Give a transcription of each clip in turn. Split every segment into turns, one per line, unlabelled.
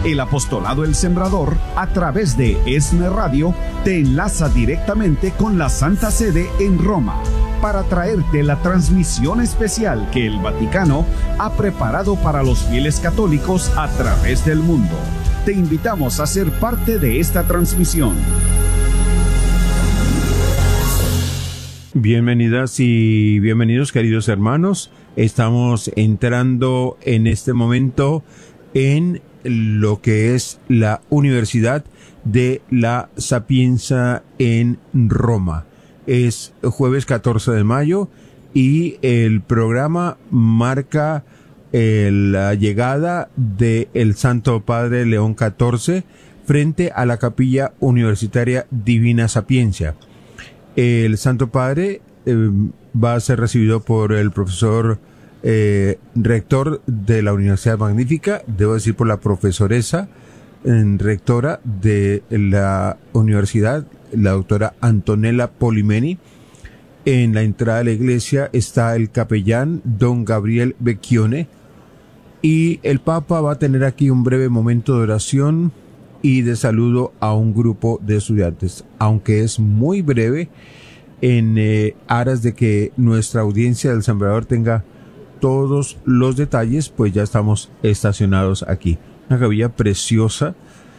El Apostolado El Sembrador, a través de ESNE Radio, te enlaza directamente con la Santa Sede en Roma para traerte la transmisión especial que el Vaticano ha preparado para los fieles católicos a través del mundo. Te invitamos a ser parte de esta transmisión.
Bienvenidas y bienvenidos, queridos hermanos. Estamos entrando en este momento en lo que es la Universidad de la Sapienza en Roma. Es jueves 14 de mayo y el programa marca la llegada del Santo Padre León XIV frente a la Capilla Universitaria Divina Sapiencia. El Santo Padre va a ser recibido por el profesor rector de la Universidad Magnífica, debo decir por la profesoresa rectora de la universidad, la doctora Antonella Polimeni. En la entrada de la iglesia está el capellán don Gabriel Becchione y el Papa va a tener aquí un breve momento de oración y de saludo a un grupo de estudiantes, aunque es muy breve, en aras de que nuestra audiencia del Sembrador tenga todos los detalles, pues ya estamos estacionados aquí. Una capilla preciosa,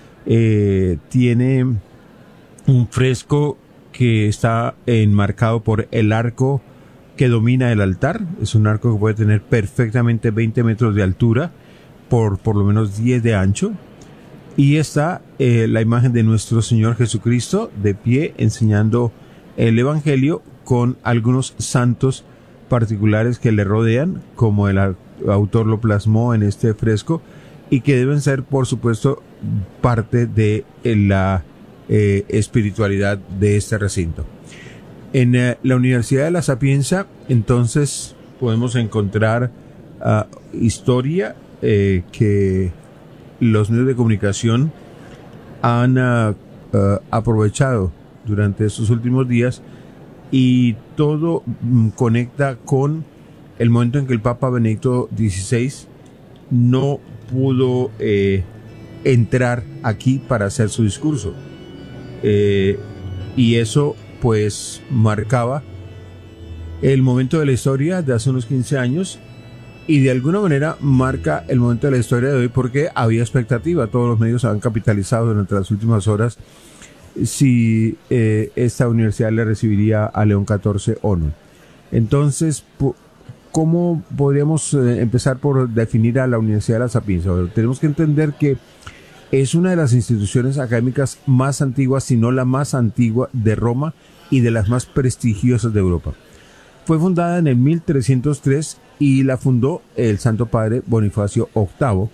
tiene un fresco que está enmarcado por el arco que domina el altar. Es un arco que puede tener perfectamente 20 metros de altura por lo menos 10 de ancho. Y está la imagen de nuestro Señor Jesucristo de pie enseñando el Evangelio con algunos santos particulares que le rodean, como el autor lo plasmó en este fresco, y que deben ser, por supuesto, parte de la espiritualidad de este recinto. En la Universidad de la Sapienza, entonces, podemos encontrar historia que los medios de comunicación han aprovechado durante estos últimos días, y todo conecta con el momento en que el Papa Benedicto XVI no pudo entrar aquí para hacer su discurso. Y eso pues marcaba el momento de la historia de hace unos 15 años y de alguna manera marca el momento de la historia de hoy, porque había expectativa. Todos los medios han capitalizado durante las últimas horas si esta universidad le recibiría a León XIV o no. Entonces, ¿cómo podríamos empezar por definir a la Universidad de la Sapienza? Bueno, tenemos que entender que es una de las instituciones académicas más antiguas, si no la más antigua de Roma y de las más prestigiosas de Europa. Fue fundada en el 1303 y la fundó el Santo Padre Bonifacio VIII,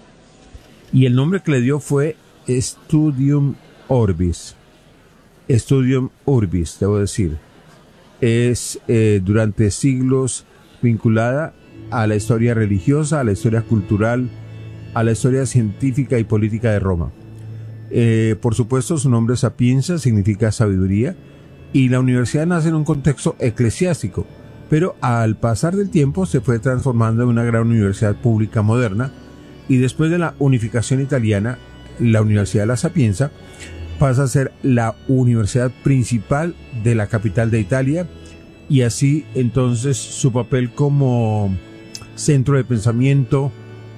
y el nombre que le dio fue Studium Orbis. Studium Urbis, debo decir. Es durante siglos vinculada a la historia religiosa, a la historia cultural, a la historia científica y política de Roma. Por supuesto, su nombre Sapienza significa sabiduría, y la universidad nace en un contexto eclesiástico, pero al pasar del tiempo se fue transformando en una gran universidad pública moderna, y después de la unificación italiana, la Universidad de la Sapienza pasa a ser la universidad principal de la capital de Italia, y así entonces su papel como centro de pensamiento,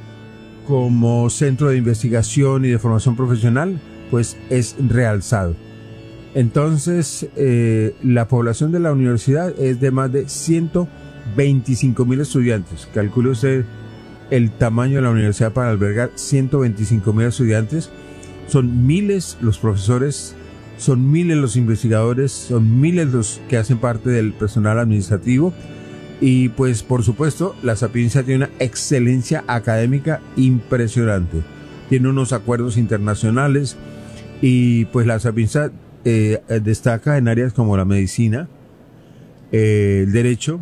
como centro de investigación y de formación profesional, pues es realzado. Entonces la población de la universidad es de más de 125.000 estudiantes. Calcule usted el tamaño de la universidad para albergar 125.000 estudiantes. Son miles los profesores, son miles los investigadores, son miles los que hacen parte del personal administrativo, y pues por supuesto la Sapienza tiene una excelencia académica impresionante, tiene unos acuerdos internacionales, y pues la Sapienza destaca en áreas como la medicina, el derecho,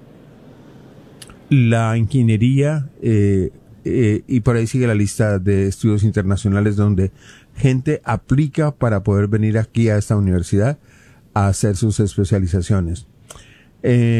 la ingeniería, y por ahí sigue la lista de estudios internacionales donde gente aplica para poder venir aquí a esta universidad a hacer sus especializaciones.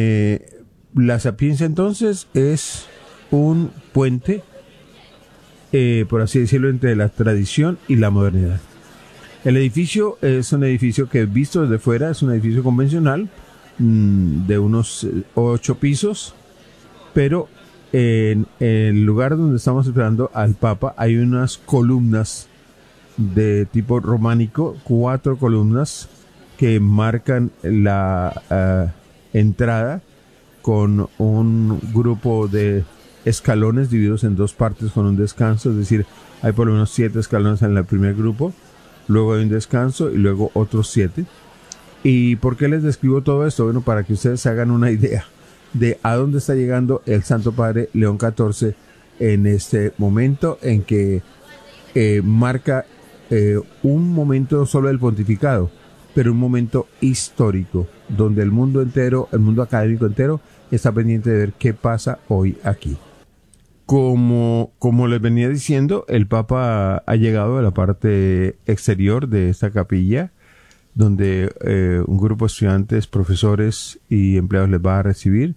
La Sapienza entonces es un puente por así decirlo, entre la tradición y la modernidad. El edificio es un edificio que, visto desde fuera, es un edificio convencional de unos 8 pisos, pero en el lugar donde estamos esperando al Papa hay unas columnas de tipo románico, 4 columnas que marcan la entrada con un grupo de escalones divididos en 2 partes con un descanso, es decir, hay por lo menos 7 escalones en el primer grupo, luego hay un descanso y luego otros 7. ¿Y por qué les describo todo esto? Bueno, para que ustedes se hagan una idea de a dónde está llegando el Santo Padre León XIV en este momento en que marca un momento solo del pontificado, pero un momento histórico, donde el mundo entero, el mundo académico entero, está pendiente de ver qué pasa hoy aquí. Como les venía diciendo, el Papa ha llegado a la parte exterior de esta capilla, donde un grupo de estudiantes, profesores y empleados les va a recibir.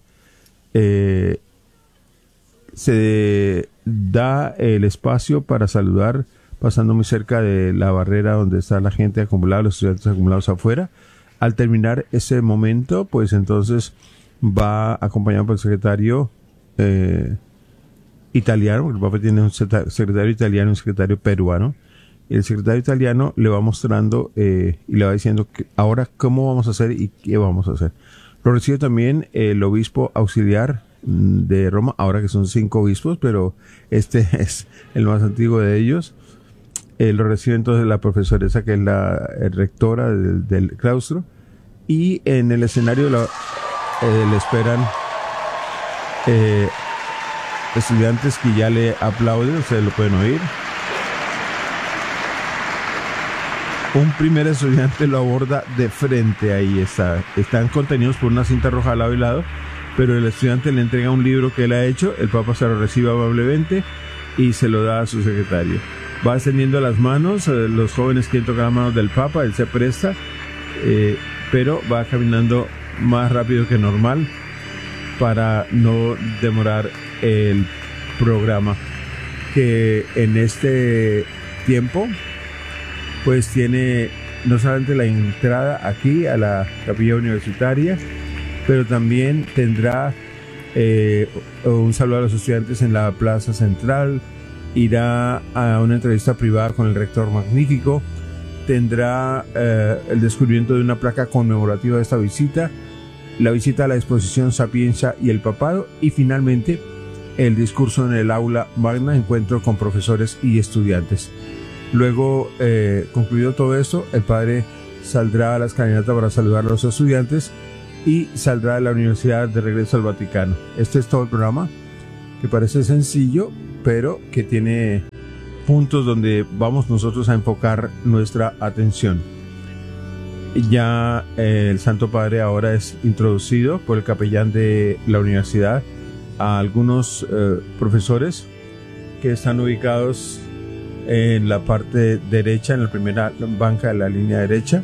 Se da el espacio para saludar, pasando muy cerca de la barrera donde está la gente acumulada, los estudiantes acumulados afuera. Al terminar ese momento, pues entonces va acompañado por el secretario italiano, porque el Papa tiene un secretario italiano y un secretario peruano. El secretario italiano le va mostrando y le va diciendo que ahora cómo vamos a hacer y qué vamos a hacer. Lo recibe también el obispo auxiliar de Roma, ahora que son 5 obispos, pero este es el más antiguo de ellos. Lo recibe entonces la profesoresa, que es la rectora del claustro, y en el escenario le esperan estudiantes que ya le aplauden, ustedes lo pueden oír. Un primer estudiante lo aborda de frente, ahí está. Están contenidos por una cinta roja al lado y lado, pero el estudiante le entrega un libro que él ha hecho, el Papa se lo recibe amablemente y se lo da a su secretario. Va extendiendo las manos, los jóvenes quieren tocar las manos del Papa, él se presta, pero va caminando más rápido que normal para no demorar el programa, que en este tiempo pues tiene no solamente la entrada aquí a la capilla universitaria, pero también tendrá un saludo a los estudiantes en la plaza central, irá a una entrevista privada con el rector magnífico, tendrá el descubrimiento de una placa conmemorativa de esta visita, la visita a la exposición Sapienza y el Papado, y finalmente el discurso en el aula magna, encuentro con profesores y estudiantes. Luego, concluido todo esto, el padre saldrá a la escalinata para saludar a los estudiantes y saldrá de la universidad de regreso al Vaticano. Este es todo el programa, que parece sencillo, pero que tiene puntos donde vamos nosotros a enfocar nuestra atención. Ya el Santo Padre ahora es introducido por el capellán de la universidad a algunos profesores que están ubicados en la parte derecha, en la primera banca de la línea derecha,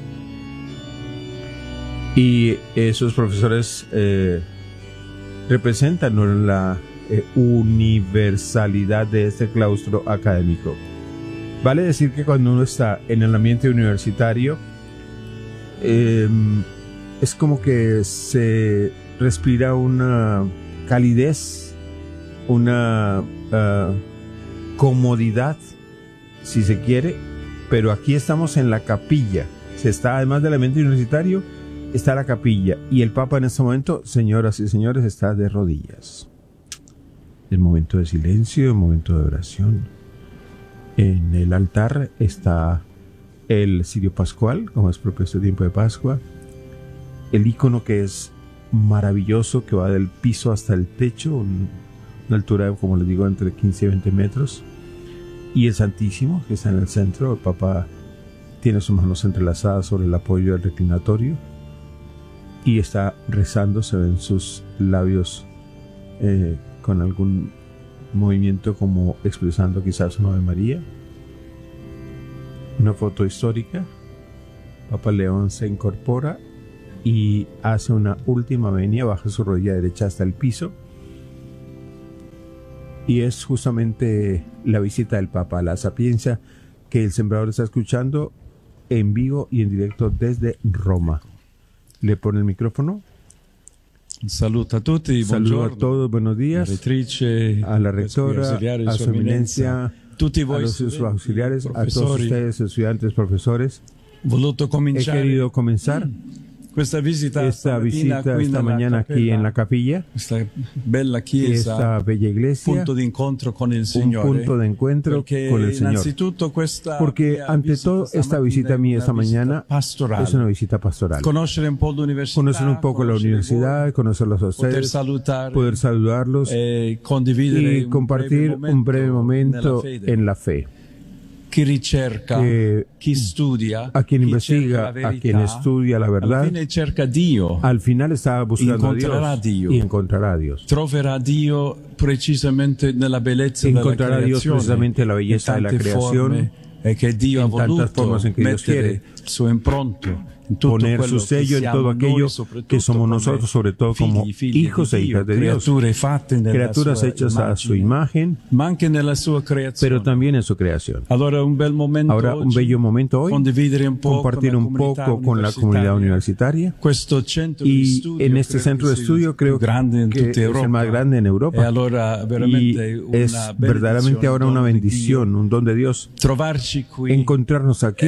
y esos profesores representan la universalidad de este claustro académico. Vale decir que cuando uno está en el ambiente universitario, es como que se respira una calidez, una comodidad, si se quiere, pero aquí estamos en la capilla. Se está, además del ambiente universitario, está la capilla, y el Papa en este momento, señoras y señores, está de rodillas. El momento de silencio, el momento de oración. En el altar está el cirio pascual, como es propio este tiempo de Pascua, el icono que es maravilloso, que va del piso hasta el techo, una altura, como les digo, entre 15 y 20 metros, y el Santísimo, que está en el centro. El Papa tiene sus manos entrelazadas sobre el apoyo del reclinatorio y está rezando. Se ven sus labios con algún movimiento, como expresando quizás una Ave María. Una foto histórica. Papa León se incorpora y hace una última venia, baja su rodilla derecha hasta el piso y es justamente la visita del Papa a la Sapienza que el Sembrador está escuchando en vivo y en directo desde Roma. Le pone el micrófono.
Saluto a tutti,
Saludo a todos, buenos días.
Rettrice,
a la rectora, a su eminencia,
tutti
a
voi
sus auxiliares, a todos
professori.
ustedes, estudiantes, profesores.
Voluto
He
cominciare
querido comenzar
esta visita
esta mañana aquí en la capilla,
esta bella chiesa,
esta bella iglesia,
punto di incontro con il
un
Signore,
punto de encuentro con el Señor. Porque ante todo esta visita mía esta mañana es una visita pastoral.
Conocer un poco la universidad,
Conocer un poco la universidad, conocerlos a ustedes, poder saludarlos y compartir un breve momento en la fe.
Chi ricerca, chi studia,
a quien investiga, a quien estudia la verdad, al final está buscando a Dios y encontrará a Dios.
Troverà Dio precisamente nella bellezza della creazione.
Encontrará a Dios precisamente la belleza de la creación,
que Dio
en tantas formas en que Dios quiere
su impronto,
poner su sello en todo aquello que somos nosotros, sobre todo como hijos e hijas de Dios, criaturas hechas a su imagen, pero también en su creación. Ahora un bello momento hoy, compartir un poco con la comunidad universitaria, y en este centro de estudio creo que es el más grande en Europa, y es verdaderamente ahora una bendición, un don de Dios, encontrarnos aquí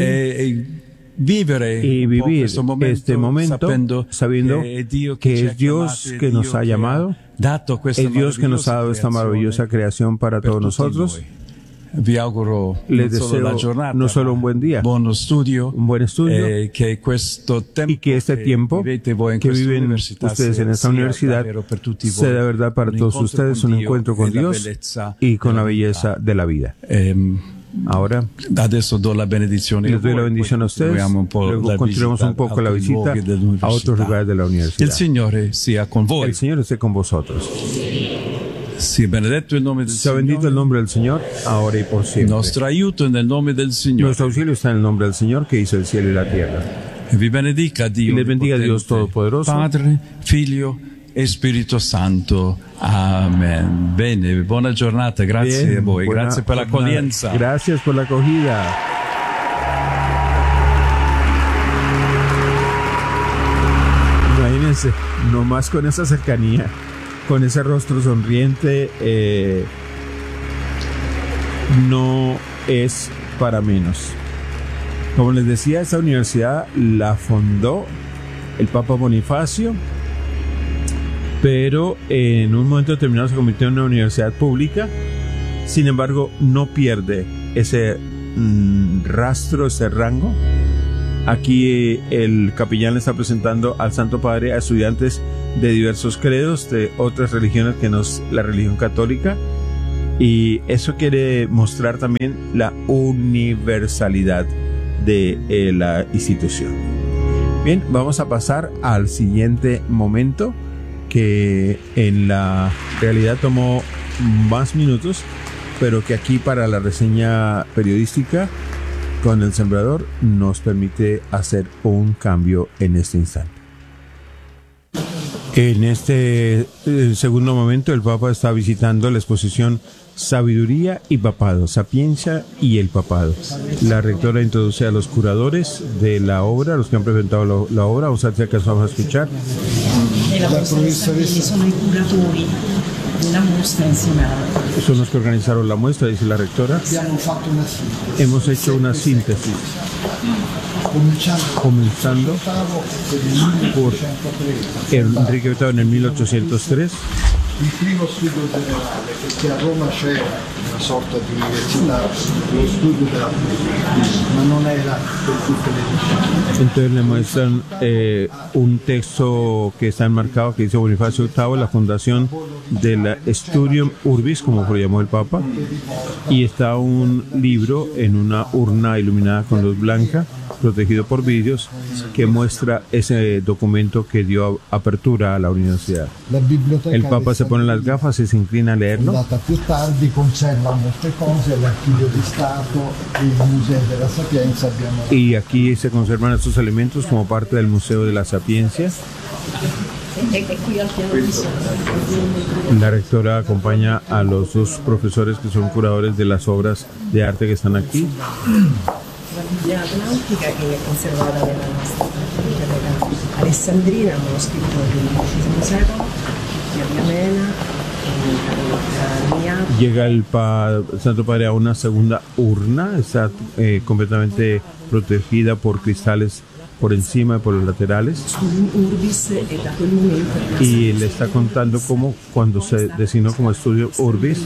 y vivir este momento sabiendo que es Dios que nos ha llamado, es Dios que nos ha dado esta maravillosa creación para todos nosotros. Les deseo no solo un buen día, un buen estudio, y que este tiempo que viven ustedes en esta universidad sea de verdad para todos ustedes un encuentro con Dios y con la belleza de la vida. Ahora
les doy la bendición
a ustedes, luego continuemos un poco la visita a otros lugares de la universidad.
El Señor sea con voi.
El Señor esté con vosotros.
Sia benedetto il nome del
Sea
Signore.
bendito el nombre del Señor, ahora y por siempre.
Nostro aiuto nel nome del Signore.
Nuestro auxilio está en el nombre del Señor que hizo el cielo y la tierra.
E vi benedica Dio.
Y les bendiga Dios Todopoderoso,
Padre, Figlio e Spirito Santo. Amen. Bene, buona giornata, grazie
Bien,
a voi,
buena
grazie per l'accoglienza.
Gracias por la acogida. Imagínense, nomás con esa cercanía, con ese rostro sonriente, no es para menos. Como les decía, esta universidad la fundó el Papa Bonifacio, pero en un momento determinado se convirtió en una universidad pública. Sin embargo, no pierde ese rastro, ese rango. Aquí el capellán le está presentando al Santo Padre a estudiantes de diversos credos, de otras religiones que no es la religión católica, y eso quiere mostrar también la universalidad de la institución. Bien, vamos a pasar al siguiente momento, que en la realidad tomó más minutos, pero que aquí para la reseña periodística con el Sembrador nos permite hacer un cambio en este instante. En este segundo momento el Papa está visitando la exposición Sabiduría y Papado, Sapiencia y el Papado. La rectora introduce a los curadores de la obra, los que han presentado la obra. Vamos a ver si alcanzamos a escuchar.
La profesora sono i curatori della mostra insieme a...
Son los que organizaron la muestra, dice la rectora. Hemos hecho una síntesis, comenzando por Enrique VIII en el 1803.
Il primo studio generale, perché a Roma c'è una sorta di università, lo studio della filosofia, ma non era per tutte le discipline.
Entonces le muestran un texto que está enmarcado, que dice Bonifacio VIII, la fundación del Studium Urbis, como lo llamó el Papa, y está un libro en una urna iluminada con luz blanca, protegido por vidrios, que muestra ese documento que dio apertura a la universidad. El Papa se pone las gafas y se inclina a leerlo.
Più tardi conserva molte cose, l'Archivio di Stato, il Museo della Sapienza.
Y aquí se conservan estos elementos como parte del Museo de la Sapiencia. La rectora acompaña a los dos profesores que son curadores de las obras de arte que están aquí.
La Bibbia Atlantica che è conservata nella nostra biblioteca alessandrina, uno scritto del XV secolo, di Amena.
Llega el Santo Padre a una segunda urna, está completamente protegida por cristales por encima y por los laterales, y le está contando cómo cuando se designó como Studium Urbis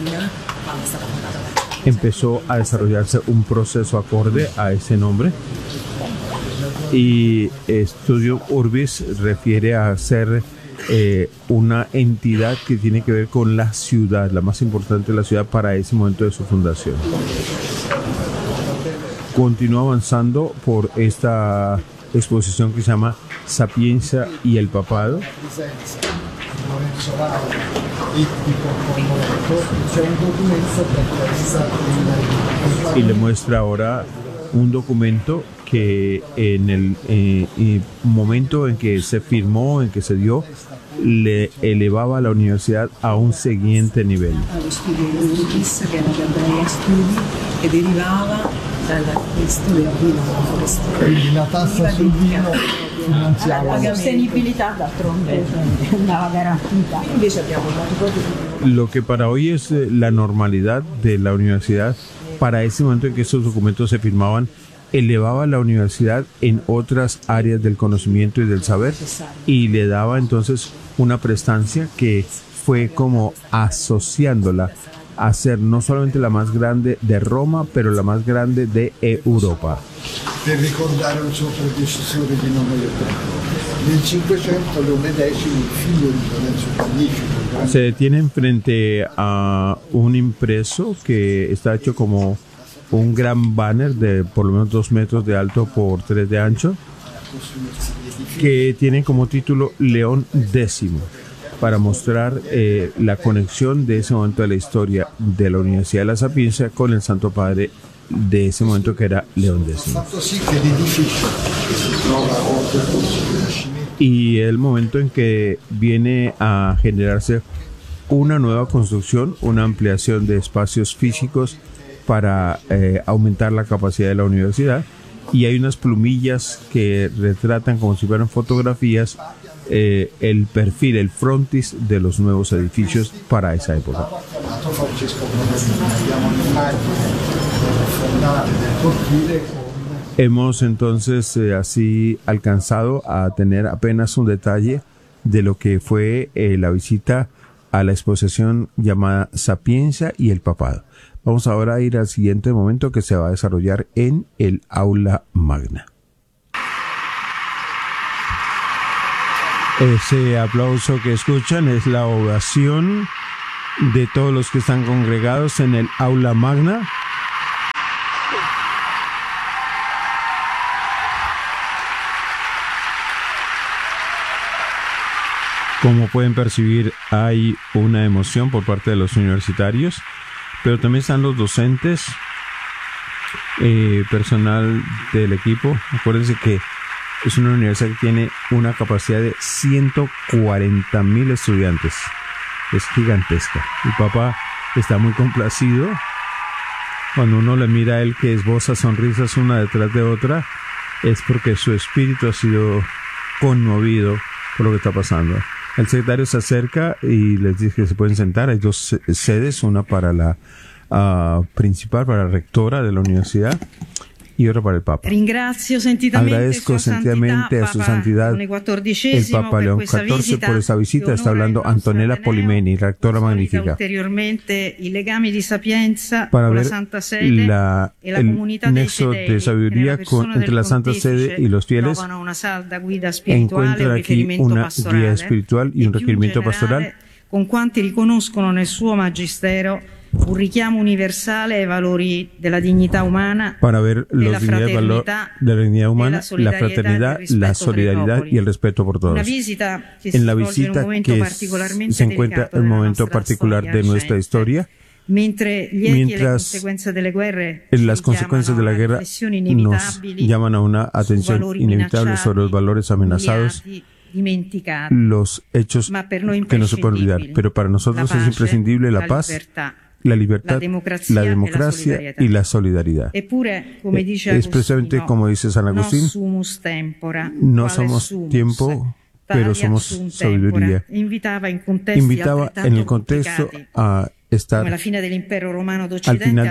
empezó a desarrollarse un proceso acorde a ese nombre, y Studium Urbis refiere a ser una entidad que tiene que ver con la ciudad, la más importante de la ciudad para ese momento de su fundación. Continúa avanzando por esta exposición que se llama Sapienza y el Papado. Y le muestra ahora un documento que en el momento en que se firmó, en que se dio, le elevaba a la universidad a un siguiente nivel.
La tassa sul vino finanziava
la sostenibilità d'altronde andava garantita. Invece abbiamo dato proprio
lo que para hoy es la normalidad de la universidad, para ese momento en que estos documentos se firmaban, elevaba a la universidad en otras áreas del conocimiento y del saber, y le daba entonces una prestancia que fue como asociándola a ser no solamente la más grande de Roma, pero la más grande de Europa.
Per ricordare un suo predecessore di nome Leopoldo. Nel 500 Leone X, il figlio di Lorenzo Magnifico.
Se detienen frente a un impreso que está hecho como un gran banner de por lo menos 2 metros de alto por 3 de ancho, que tiene como título León X, para mostrar la conexión de ese momento de la historia de la Universidad de la Sapienza con el Santo Padre de ese momento, que era León X. Y el momento en que viene a generarse una nueva construcción, una ampliación de espacios físicos para aumentar la capacidad de la universidad, y hay unas plumillas que retratan como si fueran fotografías el perfil, el frontis de los nuevos edificios para esa época. Hemos entonces así alcanzado a tener apenas un detalle de lo que fue la visita a la exposición llamada Sapienza y el Papado. Vamos ahora a ir al siguiente momento, que se va a desarrollar en el Aula Magna. Ese aplauso que escuchan es la ovación de todos los que están congregados en el Aula Magna. Como pueden percibir, hay una emoción por parte de los universitarios, pero también están los docentes, personal del equipo. Acuérdense que es una universidad que tiene una capacidad de 140,000 estudiantes. Es gigantesca. El Papa está muy complacido. Cuando uno le mira a él, que esboza sonrisas una detrás de otra, es porque su espíritu ha sido conmovido por lo que está pasando. El secretario se acerca y les dice que se pueden sentar. Hay 2 sedes, una para la principal, para la rectora de la universidad, y otra para el Papa. Agradezco sentidamente a su santidad el Papa León XIV por esta visita. Está hablando Antonella Polimeni, rectora magnífica, para ver el nexo de sabiduría entre la Santa Sede y los fieles. Encuentran aquí una guía espiritual y un requerimiento pastoral
con quanti riconoscono nel suo magistero un richiamo universale ai valori della dignità umana,
para ver los valores de la dignidad humana, la fraternidad, la solidaridad y el respeto por todos. En la visita que se encuentra el momento particular de nuestra historia, mientras las consecuencias de la guerra nos llaman a una atención inevitable sobre los valores amenazados los hechos que no se pueden olvidar. Pero para nosotros es imprescindible la paz, la libertad, la democracia y la solidaridad. Es precisamente como dice San Agustín, no somos tiempo, pero somos sabiduría. Invitaba en el contexto a estar al final del Imperio Romano de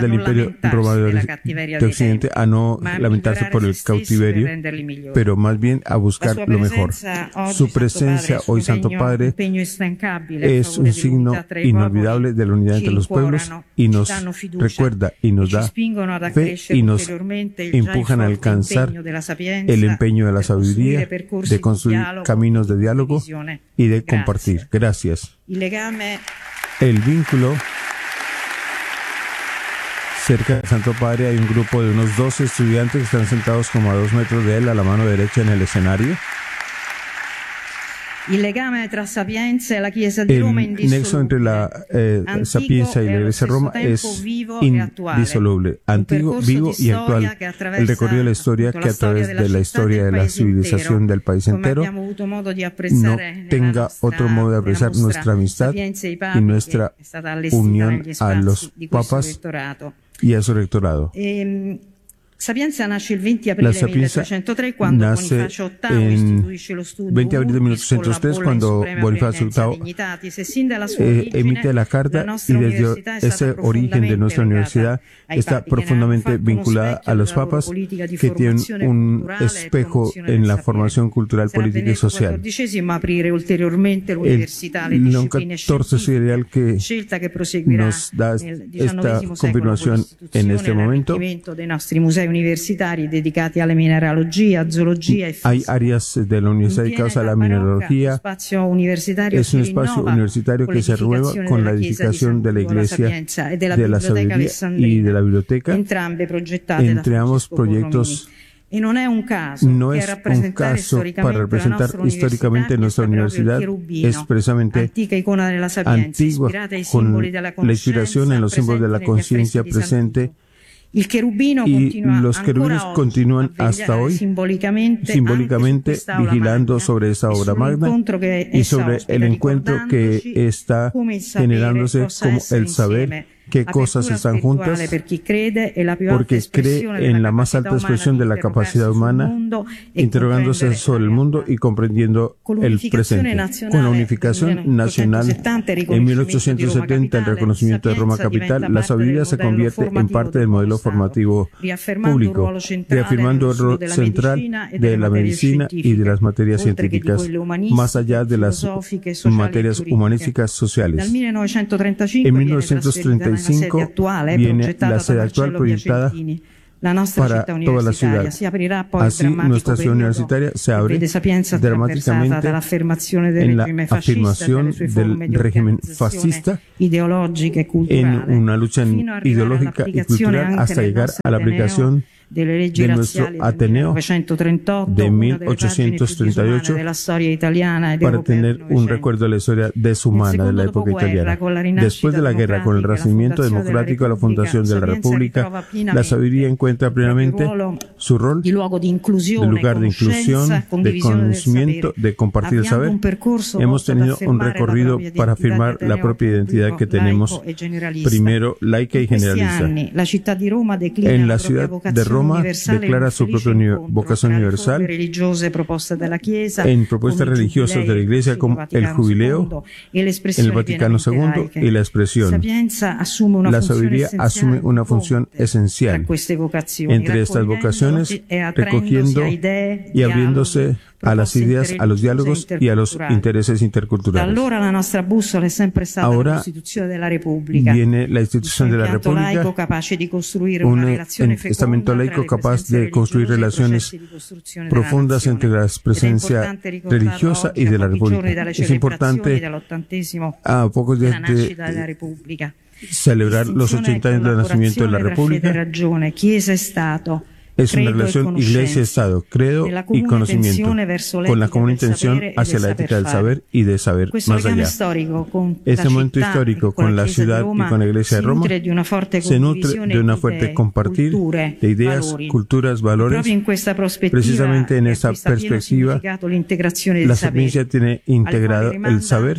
Occidente a no lamentarse por el cautiverio, pero más bien a buscar lo mejor. Su presencia hoy, Santo Padre, es un signo inolvidable de la unidad entre los pueblos y nos recuerda y nos da fe y nos empujan a alcanzar el empeño de la sabiduría, de construir caminos de diálogo y de compartir. Gracias. El vínculo, cerca del Santo Padre hay un grupo de unos 12 estudiantes que están sentados como a 2 metros de él, a la mano derecha en el escenario. El nexo entre la Sapienza y la Iglesia de Roma es indisoluble, antiguo, vivo y actual. El recorrido de la historia que a través de la historia de la civilización del país entero no tenga otro modo de apreciar nuestra amistad y nuestra unión a los papas y a su rectorado.
Sapienza nace il 20 aprile
La Sapienza
1803 quando Bonifacio VIII istituisce lo studio
20 abril de 1803 cuando Bonifacio VIII emite la carta y desde ese origen de nuestra universidad está profundamente vinculada a los papas que tienen un espejo en la formación cultural, política y social. El León XIV sideral que nos da esta confirmación en este momento.
Universitari dedicati alla mineralogia, zoologia e
hay áreas de la universidad dedicadas a la mineralogía. Es un espacio universitario que se renueva con la edificación de la iglesia, de la sabiduría y de la biblioteca. Entre ambos proyectos no es un caso para representar históricamente nuestra universidad, es precisamente antigua, con la inspiración en los símbolos de la conciencia presente. Y los querubines continúan hasta hoy simbólicamente vigilando sobre esa obra magna y sobre el encuentro que está generándose como el saber qué cosas están juntas, porque cree en la más alta expresión de la capacidad humana, interrogándose sobre el mundo y comprendiendo el presente. Con la unificación nacional en 1870, el reconocimiento de Roma capital, la sabiduría se convierte en parte del modelo formativo público, reafirmando el rol central de la medicina y de las materias científicas, más allá de las materias humanísticas sociales. En 1935 viene la sede actual proyectada para toda la ciudad. Así, nuestra ciudad universitaria se abre dramáticamente en la afirmación del régimen fascista, en una lucha ideológica y cultural hasta llegar a la aplicación de nuestro Ateneo de 1838 para tener un recuerdo de la historia deshumana de la época italiana. Después de la guerra, con el renacimiento democrático de la fundación de la República, la sabiduría encuentra plenamente su rol de lugar de inclusión, de conocimiento, de compartir el saber. Hemos tenido un recorrido para afirmar la propia identidad que tenemos, primero laica y generalista. En la ciudad de Roma declara su propia vocación universal en propuestas religiosas de la Iglesia como el jubileo, el Vaticano II y la expresión. La sabiduría asume una función esencial entre estas vocaciones, recogiendo y abriéndose a las ideas, a los diálogos y a los intereses interculturales. Ahora viene la institución de la República, un estamento laico capaz de construir relaciones profundas entre la presencia religiosa y de la República. Es importante, a pocos días de celebrar los 80 años del nacimiento de la República, Es una
credo e
relación
conoscenza,
iglesia-estado, credo
nella
y
comune
conocimiento,
tensione verso
con la
l'etica
común
del
intención
sapere e
hacia la
del
ética del
saper
saber y de saber
Questo
más
legame
allá.
storico con
Este
la
momento
città
histórico
e con
con la
Chiesa di
ciudad
Roma
y con la Iglesia de
si
Roma
nutre di una forte
se nutre
condivisione
de una
di
fuerte
idee,
compartir
culture,
de ideas,
valori.
culturas, valores.
Proprio in questa prospettiva
Precisamente en esta
acquista pieno
perspectiva,
significato l'integrazione del
la
sapere,
sapiencia tiene integrado el saber,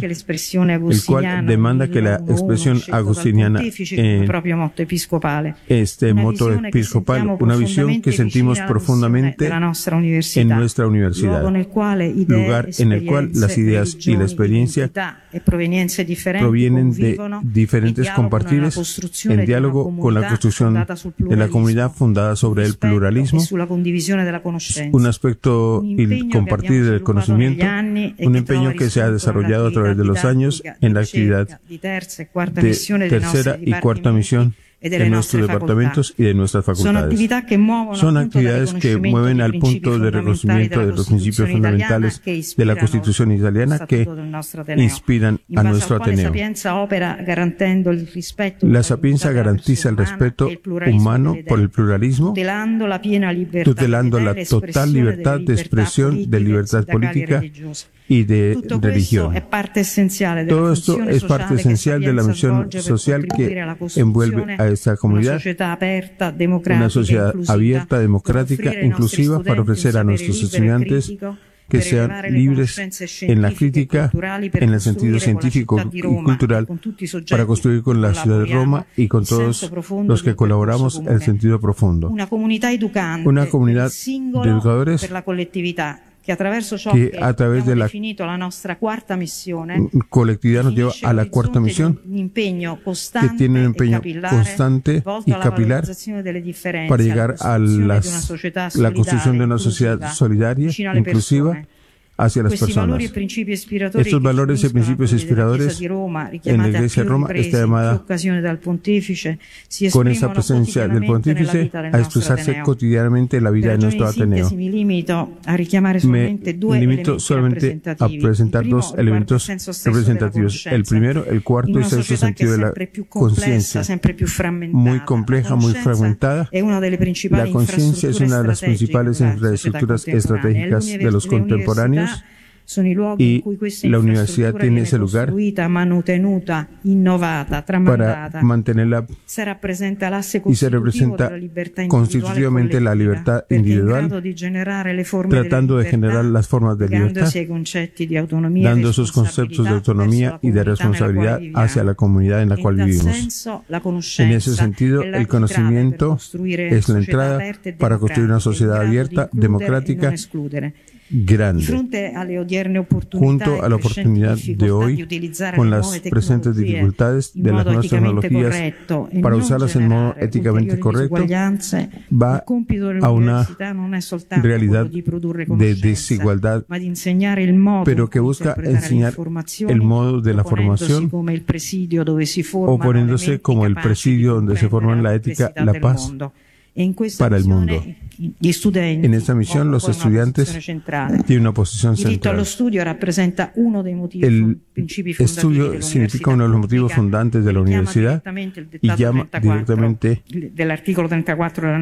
el cual demanda que la expresión agustiniana
proprio motto episcopale.
este
Una
moto
visione che
episcopal,
sentiamo
una visión que
profondamente
sentimos
vicina alla
profundamente
missione della nostra università,
en nuestra universidad,
luogo nel quale idee,
lugar en el cual las ideas y la
religioni,
experiencia
identità e provenienze differenti
provienen de
convivono
diferentes
e dialogano
compartires
nella costruzione
en
di una
diálogo con la
comunità
construcción
fondata sul
de la comunidad
pluralismo,
fundada sobre el
rispetto
pluralismo,
e sulla condivisione della conoscenza.
un aspecto
Un
y
impegno
compartir
che abbiamo
del
sviluppato
conocimiento,
negli anni e
un
che
empeño
trova
que se ha
riscontro
desarrollado a través de los
nell'attività
años
didattica
en la
di ricerca
actividad
di terza e quarta
de
missione dei nostri
tercera y cuarta
dipartimenti
misión
e delle
en
nostre
nuestros departamentos y de nuestras
Sono
facultades.
attività che muovono
Son
appunto dal
actividades que
riconoscimento
mueven
dei
al
principi
punto de
fondamentali
reconocimiento
della
de los principios
Costituzione italiana
fundamentales
che
de la
ispirano
Constitución italiana
lo
que
Statuto del nostro Ateneo,
inspiran
in
a
base
nuestro
al quale
Ateneo.
Sapienza opera garantendo il rispetto
La
della
sapiencia
dignità della
garantiza el
persona umana
respeto
e il pluralismo
humano
delle
por
idee,
el pluralismo,
tutelando la piena libertà
tutelando
delle
la
idee,
total
l'espressione
libertad
delle
de expresión, de
politiche,
libertad
sindacali e
política
religiose.
y de
Tutto
religión.
questo è parte essenziale della
Todo esto
funzione
es parte
sociale che
esencial de la
Sapienza
misión
svolge per
social
contribuire
que
alla
envuelve
costruzione
a esta
una
comunidad,
società aperta, democratica,
una sociedad
inclusiva,
abierta,
per
democrática,
offrire ai nostri
inclusiva, para
studenti un
ofrecer a
sapere
nuestros
libero e
estudiantes
critico,
que
per
sean
elevare le
libres
conoscenze
en la
scientifiche e
crítica,
culturali, per
en el sentido
costruire con la
científico
città di
y
Roma
cultural,
e con tutti i soggetti
para construir con la
che
ciudad de Roma
collaboriamo
y con
il senso
todos
profondo
los
di
que
un
colaboramos
percorso
el
comune.
sentido profundo.
Una comunità educante
Una
per
comunidad
il singolo,
de educadores
per la collettività, che attraverso ciò
que
che
a través
abbiamo
de la
definito la nostra quarta missione
colectividad nos lleva
definisce
a la cuarta
l'orizzonte
misión,
di un impegno costante
que tiene un empeño
e capillare
constante
volto
y
alla
capilar
valorizzazione delle differenze,
para
alla
llegar a
costruzione di una
las,
società
la
solidale,
construcción de una sociedad
inclusiva,
solidaria,
vicino alle
inclusiva,
persone.
hacia las
Questi valori e
personas.
principi ispiratori
Estos
che
valores y
definiscono
principios
quelli della
inspiradores
Chiesa di Roma,
en la
richiamati a
Iglesia de
più
Roma
riprese,
está
in più
llamada,
occasioni dal Pontefice, si
con esa
esprimono
presencia del
quotidianamente nella
pontífice,
vita del
a
nostro
expresarse
Ateneo.
cotidianamente en la vida
Per
de
ragioni
nuestro
di
Ateneo.
sintesi mi limito a richiamare
Me
solamente due
limito
elementi
solamente a
rappresentativi.
presentar
Il primo
dos
riguarda il
elementos
senso stesso della
representativos. El
conoscenza.
primero, el cuarto
In
y
una
sexto
società che
sentido
è
de la
sempre più complessa,
conciencia,
sempre più frammentata.
muy compleja,
La
muy
conoscenza
fragmentada.
è una delle principali
La conciencia es una de las principales infraestructuras estratégicas de los contemporáneos
sono i luoghi
y
in cui questa
la universidad
infrastruttura
tiene
viene
ese lugar
costruita, manutenuta, innovata,
para
tramandata.
mantenerla
Se rappresenta l'asse
y se
costitutivo
representa
della libertà individuale
constitutivamente la
collettiva,
libertad
perché è in
individual,
grado di generare le forme
tratando
della
de generar
libertà,
las formas de libertad,
legandosi ai concetti di autonomia e
dando sus conceptos de
responsabilità
autonomía
verso la
y de
comunità
responsabilidad
nella quale
hacia
viviamo.
la comunidad en la cual
In tal
vivimos.
senso, la
En
conoscenza
ese sentido,
è la
el
chiave per
conocimiento
costruire
es la
società
entrada
aperte e
para construir una
democratiche,
sociedad
in grado di
abierta,
includere e
democrática,
non escludere. Di
grande.
fronte alle odierne opportunità
Junto a la
e crescenti
oportunidad de
difficoltà di
hoy,
utilizzare
con
le
las
nuove
presentes
tecnologie
dificultades
in
de las
modo
nuevas
eticamente
tecnologías,
corretto e
para
non
usarlas en modo
generare
éticamente
ulteriori
correcto,
disuguaglianze,
va
il compito
a una
dell'università non è soltanto
realidad
quello di produrre
de
conoscenza,
desigualdad,
ma di insegnare il modo
pero
in
que
cui
busca
interpretare le
enseñar
informazioni,
el modo de la
ponendosi
formación,
come il presidio dove si formano
o poniéndose
le menti
como el
capaci
presidio
di
donde se forman la ética,
complessità
la
del
paz
mondo. E in questa
para el
missione
mundo.
gli studenti
En esta misión, los
occupano una
estudiantes
posizione centrale.
tienen una posición
Il diritto allo
central.
studio rappresenta uno dei motivi
El
principi fondativi
estudio
dell'università
significa uno de los motivos
pubblica,
fundantes de la
richiama
universidad
direttamente il
y
dettato
llama
34
directamente
dell'articolo 34 della